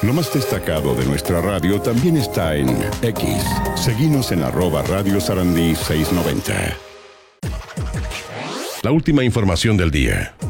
Lo más destacado de nuestra radio también está en X. Seguinos en @Radio Sarandí 690. La última información del día.